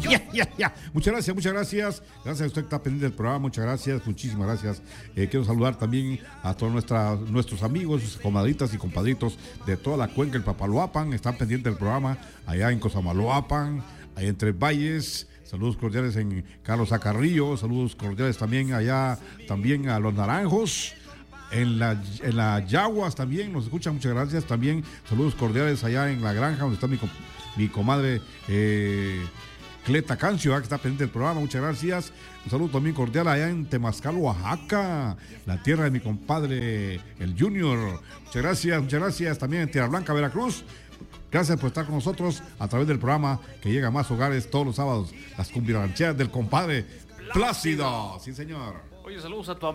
Ya. Muchas gracias. Gracias a usted que está pendiente del programa. Muchas gracias, muchísimas gracias. Quiero saludar también a todos nuestros amigos, comadritas y compadritos de toda la cuenca del Papaloapan. Están pendientes del programa allá en Cosamaloapan, allá en Tres Valles. Saludos cordiales en Carlos Acarrillo. Saludos cordiales también allá, también a Los Naranjos. En la Yaguas también nos escuchan, muchas gracias. También saludos cordiales allá en La Granja, donde está mi comadre Cleta Cancio, que está pendiente del programa, muchas gracias. Un saludo también cordial allá en Temazcal, Oaxaca, la tierra de mi compadre el Junior. Muchas gracias. También en Tierra Blanca, Veracruz. Gracias por estar con nosotros a través del programa que llega a más hogares todos los sábados. Las cumbirancheras del compadre Plácido. Sí, señor. Oye, saludos a tu